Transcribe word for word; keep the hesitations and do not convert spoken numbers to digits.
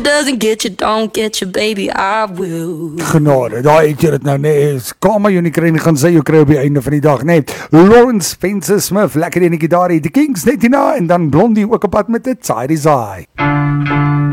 doesn't get you, don't get you, baby, I will. Genade, daar het jy dit nou net. Kama jy nie kry nie, gaan sy jou kry op die einde van die dag, net. Lawrence Spencer Smith, lekker enetjie daar, die Kings net hierna, en dan Blondie ook op pad met dit, Side is I.